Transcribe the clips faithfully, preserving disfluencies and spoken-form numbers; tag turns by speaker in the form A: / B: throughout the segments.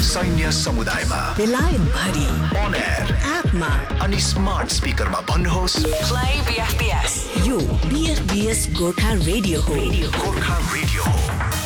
A: सैन्य समुदायमा
B: बेलायत भरि
A: on air
B: एपमा
A: अनि स्मार्ट स्पिकरमा भन्नुहोस्
B: play B F B S। यो B F B S Gorkha radio हो।
A: गोर्खा रेडियो हो।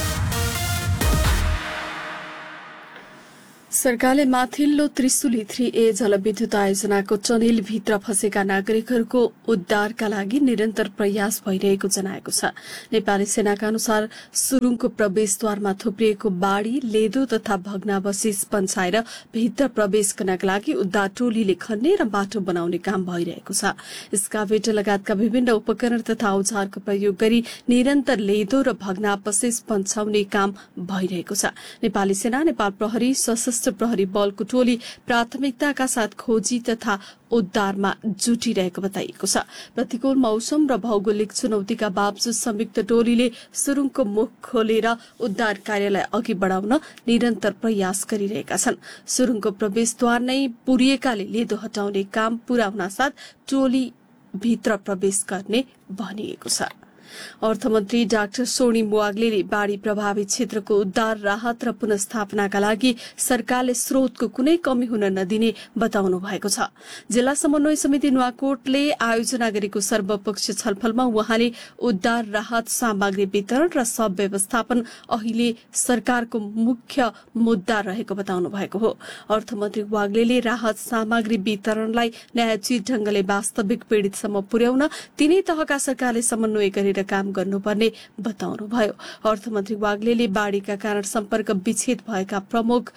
C: सरकारले माथिल्लो त्रिशुली थ्री ए जलविद्युत आयोजनाको टनेल भित्र फँसेका नागरिकहरूको उद्धारका लागि निरन्तर प्रयास भइरहेको जनाएको छ। नेपाली सेनाका अनुसार सुरुङको प्रवेशद्वारमा थुप्रिएको बाढ़ी, लेदो तथा भग्नावशेष पन्छाएर भित्र प्रवेश गर्नका लागि उद्धार टोलीले खन्ने र बाटो बनाउने काम भइरहेको छ। स्काभेटर लगायतका विभिन्न उपकरण तथा औजारको प्रयोग गरी निरन्तर लेदो र भग्नावशेष पन्छाउने काम भइरहेको छ। नेपाली सेना, नेपाल प्रहरी, सशस्त्र प्रहरी बलको टोली प्राथमिकताका साथ खोजी तथा उद्धारमा जुटिरहेको बताइएको छ। प्रतिकूल मौसम र भौगोलिक चुनौतीका बावजुद संयुक्त टोलीले सुरुङको मुख खोलेर उद्धार कार्यलाई अघि बढाउन निरन्तर प्रयास गरिरहेका छन्। सुरुङको प्रवेशद्वार नै पुरिएकाले लेदो हटाउने काम पूरा हुनासाथ टोली भित्र प्रवेश गर्ने भनिएको छ। अर्थमन्त्री डाक्टर सोनिम वाग्लेले बाढ़ी प्रभावित क्षेत्रको उद्धार, राहत र पुनर्स्थापनाका लागि सरकारले स्रोतको कुनै कमी हुन नदिने बताउनु भएको छ। जिल्ला समन्वय समिति नुवाकोटले आयोजना गरेको सर्वपक्षीय छलफलमा उहाँले उद्धार, राहत सामग्री वितरण र सब व्यवस्थापन अहिले सरकारको मुख्य मुद्दा रहेको बताउनु भएको हो। अर्थमन्त्री वाग्लेले राहत सामग्री वितरणलाई न्यायोचित ढंगले वास्तविक पीड़ितसम्म पुर्याउन तीनै तहका सरकारले समन्वय गरेर काम गर्नुपर्ने बताउनुभयो। अर्थमन्त्री वाग्लेले बाढ़ीका कारण सम्पर्क विच्छेद भएका प्रमुख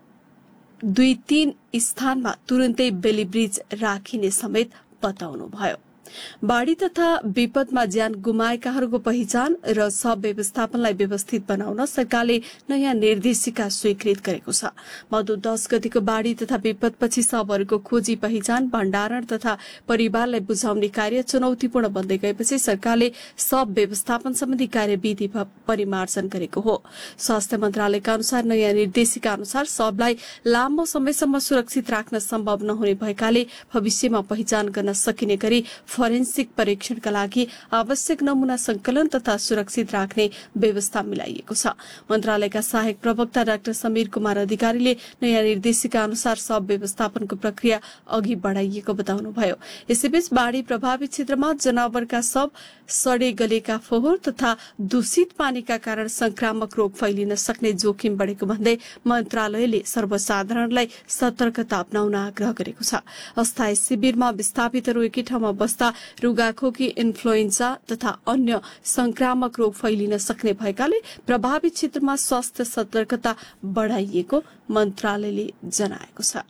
C: दुई तीन स्थानमा तुरन्तै बेली ब्रिज राखिने समेत बताउनुभयो। बाढ़ी तथा विपदमा ज्यान गुमाएकाहरूको पहिचान र सब व्यवस्थापनलाई व्यवस्थित बनाउन सरकारले नयाँ निर्देशिका स्वीकृत गरेको छ। मधु दस गतिको बाढ़ी तथा विपदपछि शवहरूको खोजी, पहिचान, भण्डारण तथा परिवारलाई बुझाउने कार्य चुनौतीपूर्ण बन्दै गएपछि सरकारले सब व्यवस्थापन सम्बन्धी कार्यविधि परिमार्जन गरेको हो। स्वास्थ्य मन्त्रालयका अनुसार नयाँ निर्देशिका अनुसार शवलाई लामो समयसम्म सुरक्षित राख्न सम्भव नहुने भएकाले भविष्यमा पहिचान गर्न सकिने गरी फोरेन्सिक परीक्षणका लागि आवश्यक नमूना संकलन तथा सुरक्षित राख्ने व्यवस्था मिलाइएको छ। मन्त्रालयका सहायक प्रवक्ता डाक्टर समीर कुमार अधिकारीले नयाँ निर्देशिका अनुसार सब व्यवस्थापनको प्रक्रिया अघि बढ़ाइएको बताउनुभयो। यसैबीच बाढ़ी प्रभावित क्षेत्रमा जनावरका शव, सडे गलेका फोहोर तथा दूषित पानीका कारण संक्रामक रोग फैलिन सक्ने जोखिम बढ़ेको भन्दै मन्त्रालयले सर्वसाधारणलाई सतर्कता अपनाउन आग्रह गरेको छ। अस्थायी शिविरमा विस्थापितहरू एकै ठाउँमा बस्दा रुगाखोकी, इन्फ्लुएन्जा तथा अन्य संक्रामक रोग फैलिन सक्ने भएकाले प्रभावित क्षेत्रमा स्वास्थ्य सतर्कता बढ़ाइएको मन्त्रालयले जनाएको छ।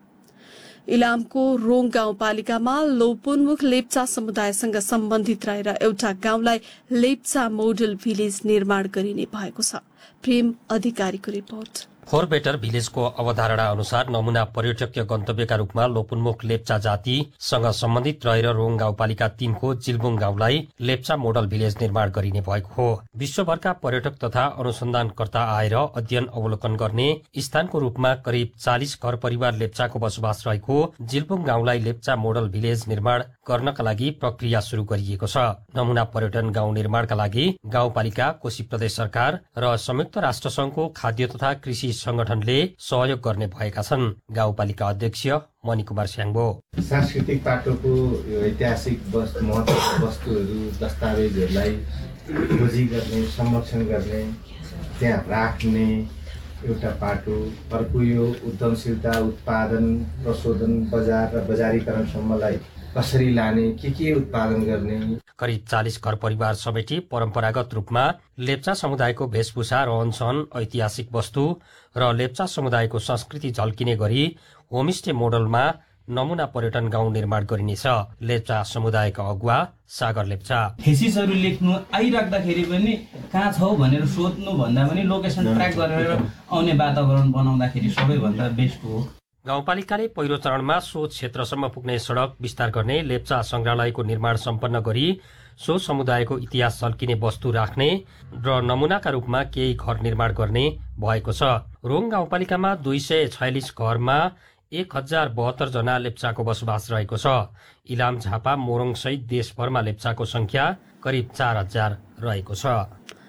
C: इलामको रोङ गाउँपालिकामा लोपोन्मुख लेप्चा समुदायसँग सम्बन्धित रहेर एउटा गाउँलाई लेप्चा मोडल भिलेज निर्माण गरिने भएको छ। प्रेम अधिकारीको रिपोर्ट।
D: फोर बेटर भिलेजको अवधारणा अनुसार नमूना पर्यटकीय गन्तव्यका रूपमा लोपुन्मुख लेप्चा जातिसँग सम्बन्धित रहेर रोङ गाउँपालिका तीनको जिल्बुङ गाउँलाई लेप्चा मोडल भिलेज निर्माण गरिने भएको हो। विश्वभरका पर्यटक तथा अनुसन्धानकर्ता आएर अध्ययन अवलोकन गर्ने स्थानको रूपमा करिब चालिस घर परिवार लेप्चाको बसोबास रहेको जिल्बुङ गाउँलाई लेप्चा मोडल भिलेज निर्माण गर्नका लागि प्रक्रिया शुरू गरिएको छ। नमूना पर्यटन गाउँ निर्माणका लागि गाउँपालिका, कोशी प्रदेश सरकार र संयुक्त राष्ट्र संघको खाद्य तथा कृषि संगठनले सहयोग गर्ने भएका छन्। गाउँपालिका अध्यक्ष मणिकुमार स्याङ्बो।
E: सांस्कृतिक पाटोको ऐतिहासिक महत्त्वपूर्ण वस्तुहरू, दस्तावेजहरूलाई खोजी गर्ने, संरक्षण गर्ने, त्यहाँ राख्ने एउटा पाटो। अर्को यो उद्यमशीलता, उत्पादन, प्रशोधन, बजार र बजारीकरणसम्मलाई कसरी लाने, के के उत्पादन गर्ने।
D: करिब चालिस घर परिवार समेटी परम्परागत रूपमा लेप्चा समुदायको वेशभूषा, रहनसहन, ऐतिहासिक वस्तु र लेप्चा समुदायको संस्कृति झल्किने गरी होमस्टे मोडलमा नमूना पर्यटन गाउँ निर्माण गरिनेछ। लेप्चा समुदायका अगुवा सागर लेप्चा।
F: थेसिसहरू लेख्नु आइराख्दाखेरि पनि कहाँ छौ भनेर सोध्नु भन्दा पनि लोकेसन ट्र्याक गरेर आउने वातावरण बनाउँदाखेरि सबैभन्दा बेस्ट हो।
D: गाउँपालिकाले पहिलो चरणमा सो क्षेत्रसम्म पुग्ने सड़क विस्तार गर्ने, लेप्चा संग्रहालयको निर्माण सम्पन्न गरी सो समुदायको इतिहास झल्किने वस्तु राख्ने र नमूनाका रूपमा केही घर निर्माण गर्ने भएको छ। रोङ गाउँपालिकामा दुई सय छयालिस घरमा एक हजार बहत्तर जना लेप्चाको बसोबास रहेको छ। इलाम, झापा, मोरङ सहित देशभरमा लेप्चाको संख्या करिब चार हजार रहेको छ।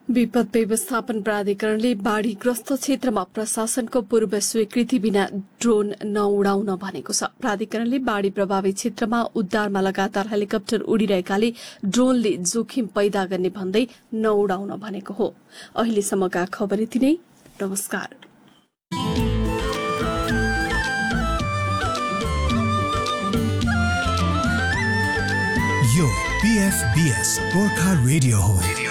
C: विपद व्यवस्थापन प्राधिकरणले बाढ़ीग्रस्त क्षेत्रमा प्रशासनको पूर्व स्वीकृति बिना ड्रोन नउडाउन भनेको छ। प्राधिकरणले बाढ़ी प्रभावित क्षेत्रमा उद्धारमा लगातार हेलिकप्टर उडिरहेकाले ड्रोनले जोखिम पैदा गर्ने भन्दै नउडाउन भनेको हो। अहिलेसम्मका खबर यति नै। नमस्कार।
A: यो पीएफबीएस गोर्खा रेडियो हो।